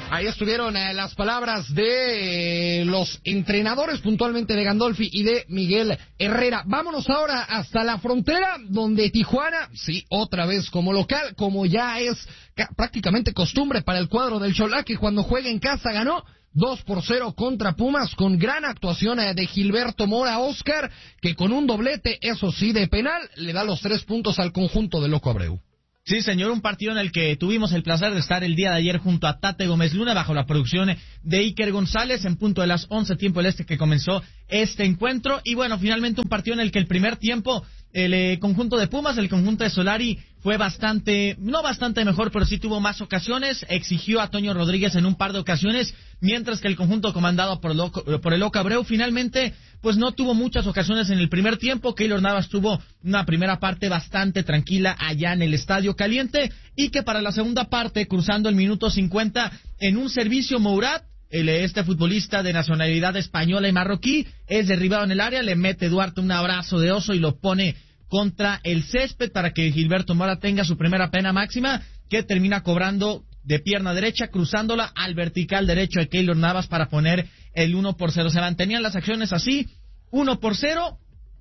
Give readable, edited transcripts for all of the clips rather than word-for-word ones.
Ahí estuvieron las palabras de los entrenadores, puntualmente de Gandolfi y de Miguel Herrera. Vámonos ahora hasta la frontera, donde Tijuana, sí, otra vez como local, como ya es prácticamente costumbre para el cuadro del Cholá, que cuando juega en casa ganó 2-0 contra Pumas, con gran actuación de Gilberto Mora Oscar, que con un doblete, eso sí, de penal, le da los 3 puntos al conjunto de Loco Abreu. Sí, señor, un partido en el que tuvimos el placer de estar el día de ayer junto a Tate Gómez Luna, bajo la producción de Iker González, en punto de las 11, tiempo del este, que comenzó este encuentro. Y bueno, finalmente un partido en el que el primer tiempo el conjunto de Pumas, el conjunto de Solari, fue no bastante mejor, pero sí tuvo más ocasiones, exigió a Toño Rodríguez en un par de ocasiones, mientras que el conjunto comandado por el Loco Abreu finalmente pues no tuvo muchas ocasiones en el primer tiempo. Keylor Navas tuvo una primera parte bastante tranquila allá en el Estadio Caliente, y que para la segunda parte, cruzando el minuto 50, en un servicio Mourad, este futbolista de nacionalidad española y marroquí, es derribado en el área, le mete Duarte un abrazo de oso y lo pone contra el césped para que Gilberto Mora tenga su primera pena máxima, que termina cobrando de pierna derecha, cruzándola al vertical derecho de Keylor Navas para poner el 1-0. Se mantenían las acciones así, 1-0,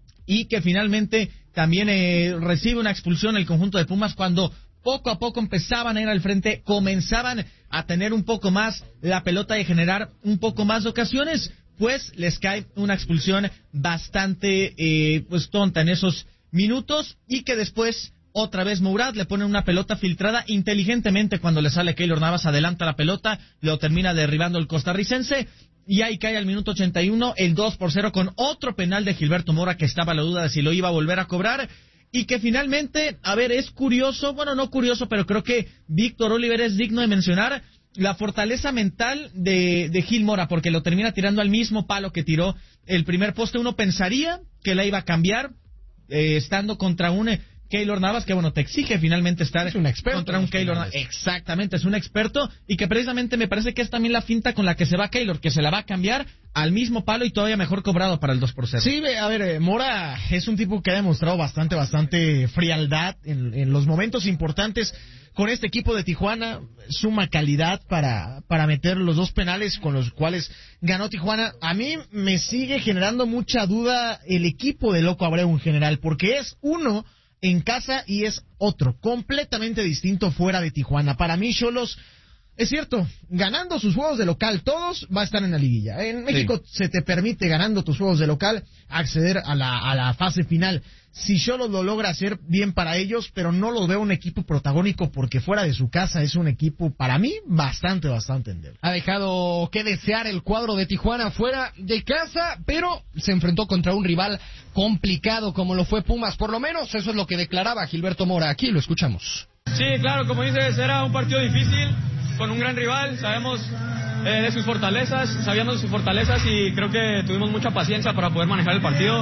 y que finalmente también recibe una expulsión el conjunto de Pumas cuando poco a poco empezaban a ir al frente, comenzaban a tener un poco más la pelota y generar un poco más de ocasiones, pues les cae una expulsión bastante pues tonta en esos minutos, y que después otra vez Mourad le pone una pelota filtrada inteligentemente cuando le sale Keylor Navas, adelanta la pelota, lo termina derribando el costarricense, y ahí cae al minuto 81 el 2-0 con otro penal de Gilberto Mora, que estaba a la duda de si lo iba a volver a cobrar. Y que finalmente, a ver, es curioso, bueno, no curioso, pero creo que Víctor Oliver es digno de mencionar la fortaleza mental de Gil Mora, porque lo termina tirando al mismo palo que tiró el primer poste. Uno pensaría que la iba a cambiar, estando contra un Keylor Navas, que bueno, te exige finalmente estar contra un Keylor Navas. Exactamente, es un experto, y que precisamente me parece que es también la finta con la que se va Keylor, que se la va a cambiar al mismo palo y todavía mejor cobrado para el 2-0. Sí, a ver, Mora es un tipo que ha demostrado bastante frialdad en los momentos importantes con este equipo de Tijuana, suma calidad para meter los 2 penales con los cuales ganó Tijuana. A mí me sigue generando mucha duda el equipo de Loco Abreu en general, porque es uno en casa y es otro, completamente distinto fuera de Tijuana. Para mí, Xolos, es cierto, ganando sus juegos de local, todos va a estar en la liguilla. En México se te permite, ganando tus juegos de local, acceder a la fase final. Si Xolos lo logra hacer, bien para ellos, pero no lo veo un equipo protagónico, porque fuera de su casa es un equipo, para mí, bastante endeble. Ha dejado que desear el cuadro de Tijuana fuera de casa, pero se enfrentó contra un rival complicado como lo fue Pumas. Por lo menos eso es lo que declaraba Gilberto Mora. Aquí lo escuchamos. Sí, claro, como dices, era un partido difícil, con un gran rival. Sabemos de sus fortalezas, sabíamos de sus fortalezas, y creo que tuvimos mucha paciencia para poder manejar el partido,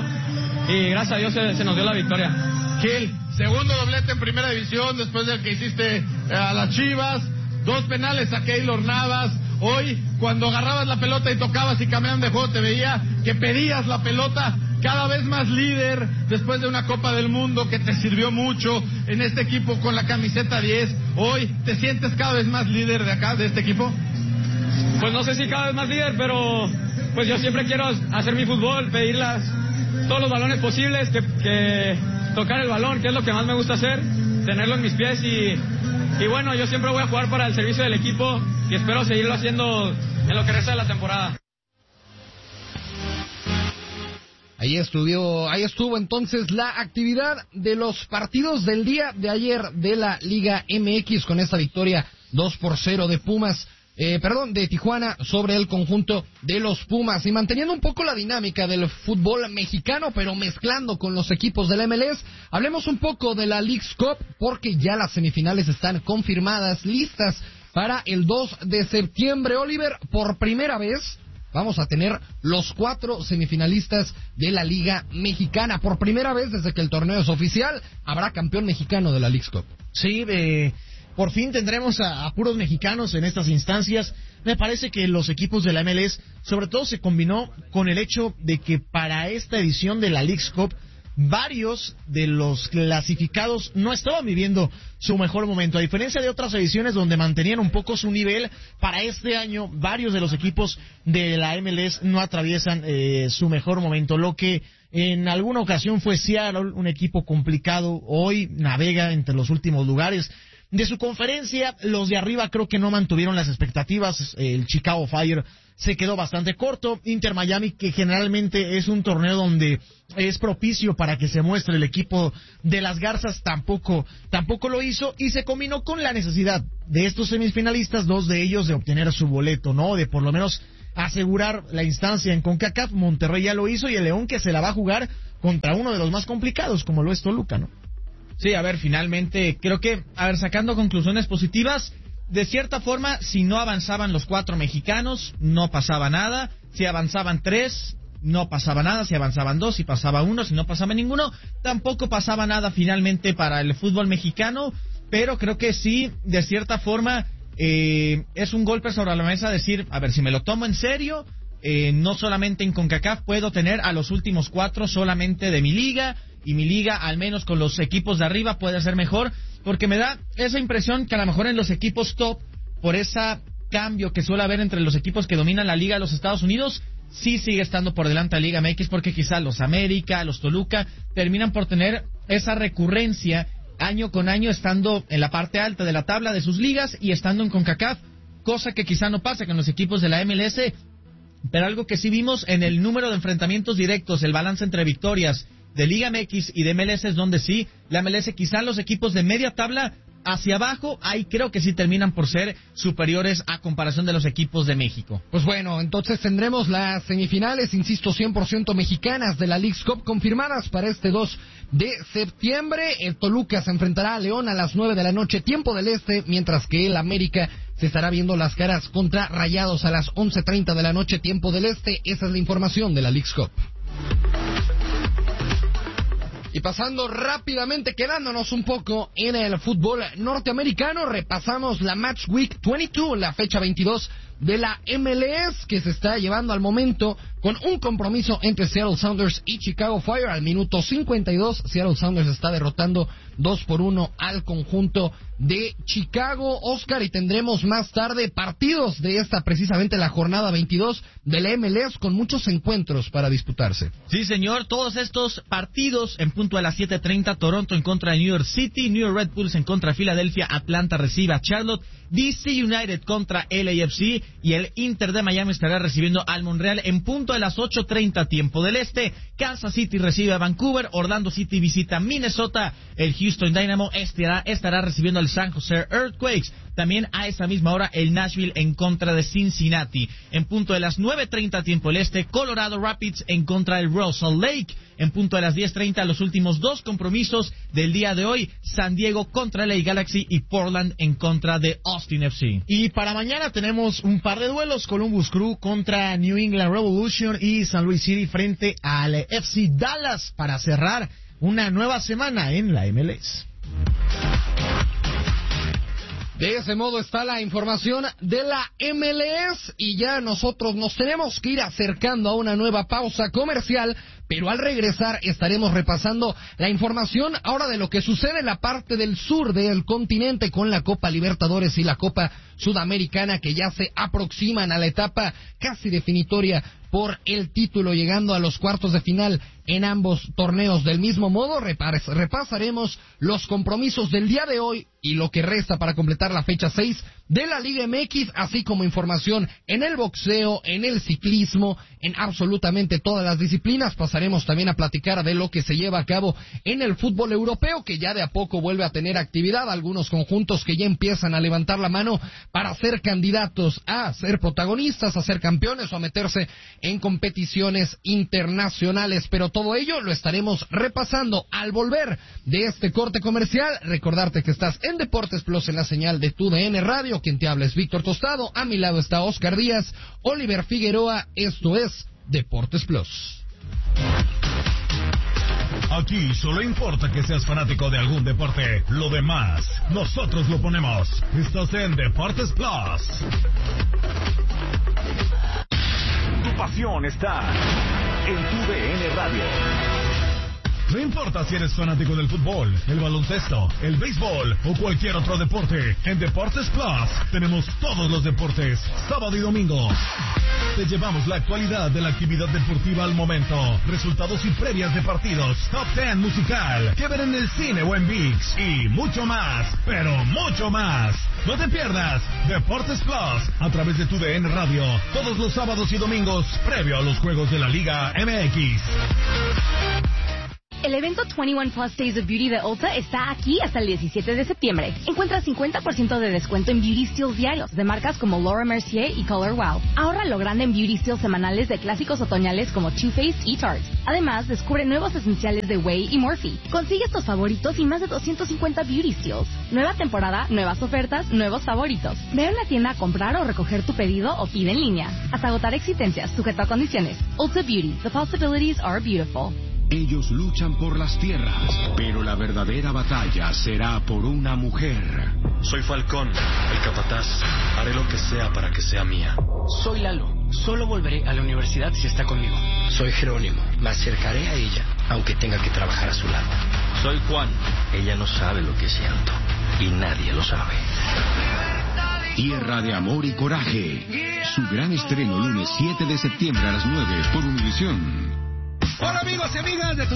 y gracias a Dios se nos dio la victoria. Gil, segundo doblete en primera división después del que hiciste a las Chivas, 2 penales a Keylor Navas. Hoy, cuando agarrabas la pelota y tocabas y cambiaban de juego, te veía que pedías la pelota, cada vez más líder después de una Copa del Mundo que te sirvió mucho en este equipo con la camiseta 10. Hoy, ¿te sientes cada vez más líder de acá, de este equipo? Pues no sé si cada vez más líder, pero pues yo siempre quiero hacer mi fútbol, pedir todos los balones posibles, que tocar el balón, que es lo que más me gusta hacer, tenerlo en mis pies, y bueno, yo siempre voy a jugar para el servicio del equipo, y espero seguirlo haciendo en lo que resta de la temporada. Ahí estuvo entonces la actividad de los partidos del día de ayer de la Liga MX, con esta victoria 2-0 de Pumas. De Tijuana sobre el conjunto de los Pumas, y manteniendo un poco la dinámica del fútbol mexicano, pero mezclando con los equipos del MLS, hablemos un poco de la Leagues Cup, porque ya las semifinales están confirmadas, listas para el 2 de septiembre. Oliver, por primera vez vamos a tener los 4 semifinalistas de la Liga Mexicana. Por primera vez desde que el torneo es oficial, habrá campeón mexicano de la Leagues Cup. Sí, por fin tendremos a puros mexicanos en estas instancias. Me parece que los equipos de la MLS, sobre todo, se combinó con el hecho de que para esta edición de la Leagues Cup varios de los clasificados no estaban viviendo su mejor momento. A diferencia de otras ediciones donde mantenían un poco su nivel, para este año varios de los equipos de la MLS no atraviesan su mejor momento. Lo que en alguna ocasión fue Seattle, un equipo complicado, hoy navega entre los últimos lugares de su conferencia. Los de arriba creo que no mantuvieron las expectativas. El Chicago Fire se quedó bastante corto. Inter Miami, que generalmente es un torneo donde es propicio para que se muestre el equipo de las Garzas, tampoco lo hizo, y se combinó con la necesidad de estos semifinalistas, dos de ellos de obtener su boleto, ¿no? De por lo menos asegurar la instancia en CONCACAF. Monterrey ya lo hizo, y el León, que se la va a jugar contra uno de los más complicados, como lo es Toluca, ¿no? Sí, a ver, finalmente, creo que, sacando conclusiones positivas, de cierta forma, si no avanzaban los 4 mexicanos, no pasaba nada. Si avanzaban 3, no pasaba nada. Si avanzaban 2, si pasaba 1, si no pasaba ninguno, tampoco pasaba nada finalmente para el fútbol mexicano. Pero creo que sí, de cierta forma, es un golpe sobre la mesa decir, a ver, si me lo tomo en serio, no solamente en CONCACAF puedo tener a los últimos 4 solamente de mi liga, y mi liga, al menos con los equipos de arriba, puede ser mejor, porque me da esa impresión que a lo mejor en los equipos top, por ese cambio que suele haber entre los equipos que dominan la liga de los Estados Unidos, sí sigue estando por delante la Liga MX, porque quizás los América, los Toluca, terminan por tener esa recurrencia año con año, estando en la parte alta de la tabla de sus ligas y estando en CONCACAF, cosa que quizá no pasa con los equipos de la MLS, pero algo que sí vimos en el número de enfrentamientos directos, el balance entre victorias de Liga MX y de MLS, es donde sí, la MLS, quizá los equipos de media tabla hacia abajo, ahí creo que sí terminan por ser superiores a comparación de los equipos de México. Pues bueno, entonces tendremos las semifinales, insisto, 100% mexicanas de la Leagues Cup confirmadas para este 2 de septiembre. El Toluca se enfrentará a León a las 9 de la noche, tiempo del este, mientras que el América se estará viendo las caras contra Rayados a las 11:30 de la noche, tiempo del este. Esa es la información de la Leagues Cup. Y pasando rápidamente, quedándonos un poco en el fútbol norteamericano, repasamos la Match Week 22, la fecha 22 de la MLS, que se está llevando al momento con un compromiso entre Seattle Sounders y Chicago Fire. Al minuto 52, Seattle Sounders está derrotando 2-1 al conjunto de Chicago, Oscar, y tendremos más tarde partidos de esta, precisamente la jornada 22 de la MLS, con muchos encuentros para disputarse. Sí, señor, todos estos partidos en punto a las 7:30, Toronto en contra de New York City, New York Red Bulls en contra de Filadelfia, Atlanta recibe a Charlotte, DC United contra LAFC, y el Inter de Miami estará recibiendo al Montreal en punto de las 8:30 tiempo del este. Kansas City recibe a Vancouver, Orlando City visita Minnesota, el Houston Dynamo estará recibiendo al San Jose Earthquakes. También a esa misma hora el Nashville en contra de Cincinnati. En punto de las 9:30 tiempo del este, Colorado Rapids en contra del Real Salt Lake. En punto de las 10:30 los últimos 2 compromisos del día de hoy, San Diego contra LA Galaxy y Portland en contra de Austin FC. Y para mañana tenemos un par de duelos, Columbus Crew contra New England Revolution y San Luis City frente al FC Dallas, para cerrar una nueva semana en la MLS. De ese modo está la información de la MLS, y ya nosotros nos tenemos que ir acercando a una nueva pausa comercial, pero al regresar estaremos repasando la información ahora de lo que sucede en la parte del sur del continente con la Copa Libertadores y la Copa Sudamericana, que ya se aproximan a la etapa casi definitoria por el título, llegando a los cuartos de final en ambos torneos. Del mismo modo, repasaremos los compromisos del día de hoy y lo que resta para completar la fecha 6 de la Liga MX, así como información en el boxeo, en el ciclismo, en absolutamente todas las disciplinas. Pasaremos también a platicar de lo que se lleva a cabo en el fútbol europeo, que ya de a poco vuelve a tener actividad. Algunos conjuntos que ya empiezan a levantar la mano para ser candidatos a ser protagonistas, a ser campeones o a meterse en competiciones internacionales. Pero todo ello lo estaremos repasando al volver de este corte comercial. Recordarte que estás en Deportes Plus, en la señal de TUDN Radio. Quien te habla es Víctor Tostado, a mi lado está Oscar Díaz, Oliver Figueroa. Esto es Deportes Plus. Aquí solo importa que seas fanático de algún deporte. Lo demás, nosotros lo ponemos. Estás en Deportes Plus. Tu pasión está en TUDN Radio. No importa si eres fanático del fútbol, el baloncesto, el béisbol o cualquier otro deporte, en Deportes Plus tenemos todos los deportes, sábado y domingo. Te llevamos la actualidad de la actividad deportiva al momento, resultados y previas de partidos, top 10 musical, que ver en el cine o en ViX, y mucho más, pero mucho más. No te pierdas Deportes Plus a través de tu DN Radio, todos los sábados y domingos, previo a los juegos de la Liga MX. El evento 21 Plus Days of Beauty de Ulta está aquí hasta el 17 de septiembre. Encuentra 50% de descuento en Beauty Steals diarios de marcas como Laura Mercier y Color Wow. Ahorra lo grande en Beauty Steals semanales de clásicos otoñales como Too Faced y Tarte. Además, descubre nuevos esenciales de Way y Morphe. Consigue estos favoritos y más de 250 Beauty Steals. Nueva temporada, nuevas ofertas, nuevos favoritos. Ve a una tienda a comprar o recoger tu pedido o pide en línea. Hasta agotar existencias, sujeto a condiciones. Ulta Beauty. The possibilities are beautiful. Ellos luchan por las tierras, pero la verdadera batalla será por una mujer. Soy Falcón, el capataz. Haré lo que sea para que sea mía. Soy Lalo. Solo volveré a la universidad si está conmigo. Soy Jerónimo. Me acercaré a ella, aunque tenga que trabajar a su lado. Soy Juan. Ella no sabe lo que siento, y nadie lo sabe. Tierra de amor y coraje. Su gran estreno lunes 7 de septiembre a las 9 por Univisión. Hola amigos y amigas de tu...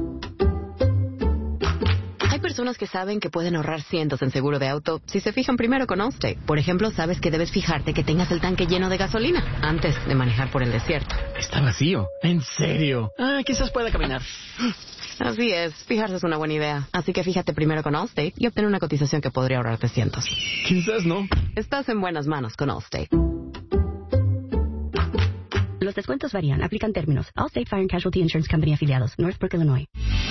Hay personas que saben que pueden ahorrar cientos en seguro de auto si se fijan primero con Allstate. Por ejemplo, sabes que debes fijarte que tengas el tanque lleno de gasolina antes de manejar por el desierto. Está vacío. ¿En serio? Quizás pueda caminar. Así es, fijarse es una buena idea. Así que fíjate primero con Allstate y obtén una cotización que podría ahorrarte cientos. Quizás no. Estás en buenas manos con Allstate. Los descuentos varían. Aplican términos. Allstate Fire and Casualty Insurance Company afiliados. Northbrook, Illinois.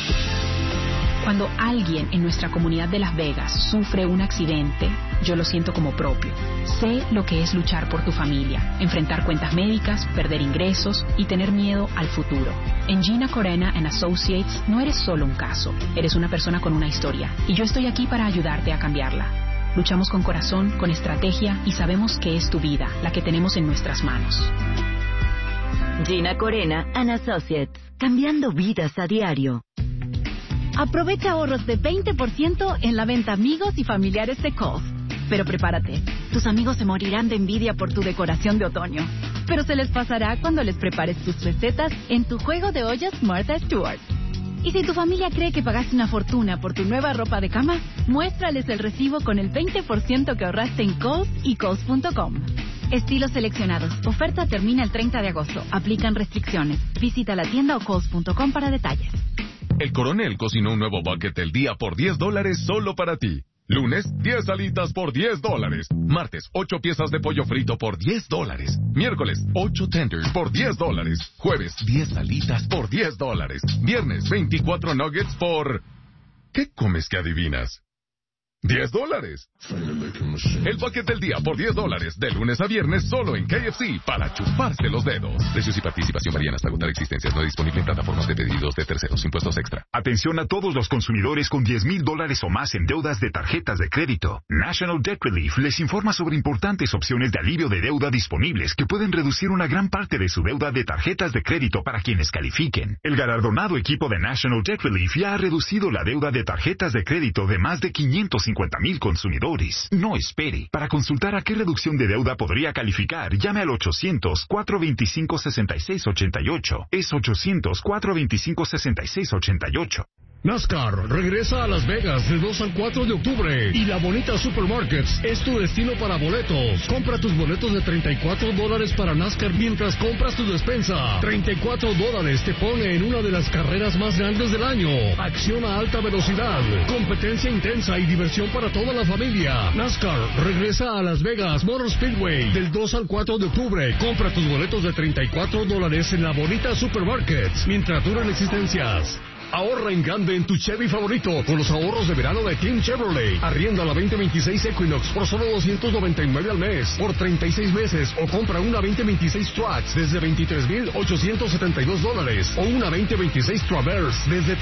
Cuando alguien en nuestra comunidad de Las Vegas sufre un accidente, yo lo siento como propio. Sé lo que es luchar por tu familia, enfrentar cuentas médicas, perder ingresos y tener miedo al futuro. En Gina Corena and Associates no eres solo un caso, eres una persona con una historia y yo estoy aquí para ayudarte a cambiarla. Luchamos con corazón, con estrategia y sabemos que es tu vida la que tenemos en nuestras manos. Gina Corena and Associates, cambiando vidas a diario. Aprovecha ahorros de 20% en la venta amigos y familiares de Kohl's. Pero prepárate, tus amigos se morirán de envidia por tu decoración de otoño. Pero se les pasará cuando les prepares tus recetas en tu juego de ollas Martha Stewart. Y si tu familia cree que pagaste una fortuna por tu nueva ropa de cama, muéstrales el recibo con el 20% que ahorraste en Kohl's y Kohl's.com. Estilos seleccionados. Oferta termina el 30 de agosto. Aplican restricciones. Visita la tienda o Kohl's.com para detalles. El Coronel cocinó un nuevo bucket del día por $10 solo para ti. Lunes, 10 alitas por $10. Martes, 8 piezas de pollo frito por $10. Miércoles, 8 tenders por $10. Jueves, 10 alitas por $10. Viernes, 24 nuggets por... ¿Qué comes que adivinas? $10. El paquete del día por $10, de lunes a viernes solo en KFC para chuparse los dedos. Precios y participación varían hasta agotar existencias. No disponible en plataformas de pedidos de terceros. Impuestos extra. Atención a todos los consumidores con $10,000 o más en deudas de tarjetas de crédito. National Debt Relief les informa sobre importantes opciones de alivio de deuda disponibles que pueden reducir una gran parte de su deuda de tarjetas de crédito para quienes califiquen. El galardonado equipo de National Debt Relief ya ha reducido la deuda de tarjetas de crédito de más de 550,000 consumidores. No espere. Para consultar a qué reducción de deuda podría calificar, llame al 800-425-6688. Es 800-425-6688. NASCAR regresa a Las Vegas del 2 al 4 de octubre y La Bonita Supermarkets es tu destino para boletos. Compra tus boletos de $34 para NASCAR mientras compras tu despensa. $34 te pone en una de las carreras más grandes del año. Acción a alta velocidad, competencia intensa y diversión para toda la familia. NASCAR regresa a Las Vegas Motor Speedway del 2 al 4 de octubre. Compra tus boletos de $34 en La Bonita Supermarkets mientras duran existencias. Ahorra en grande en tu Chevy favorito con los ahorros de verano de Team Chevrolet. Arrienda la 2026 Equinox por solo $299 al mes por 36 meses o compra una 2026 Trax desde $23,872 o una 2026 Traverse desde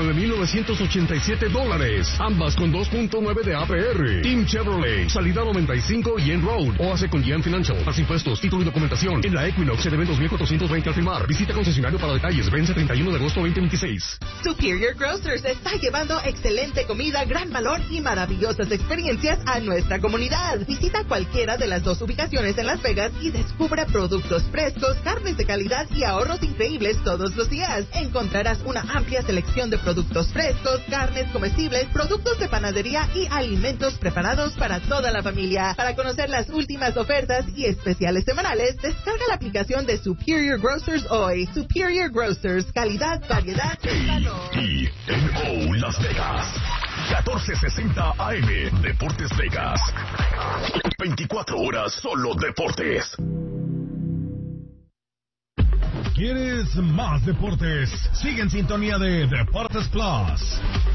$39,987. Ambas con 2.9 de APR. Team Chevrolet, salida 95 y en Road o hace con GM Financial. Más impuestos, título y documentación. En la Equinox se deben $2,420 al firmar. Visita concesionario para detalles. Vence 31 de agosto 2026. Superior Grocers está llevando excelente comida, gran valor y maravillosas experiencias a nuestra comunidad. Visita cualquiera de las 2 ubicaciones en Las Vegas y descubra productos frescos, carnes de calidad y ahorros increíbles todos los días. Encontrarás una amplia selección de productos frescos, carnes comestibles, productos de panadería y alimentos preparados para toda la familia. Para conocer las últimas ofertas y especiales semanales, descarga la aplicación de Superior Grocers hoy. Superior Grocers, calidad, variedad y valor. Y Las Vegas, 1460 AM, Deportes Vegas. 24 horas solo deportes. ¿Quieres más deportes? Sigue en sintonía de Deportes Plus.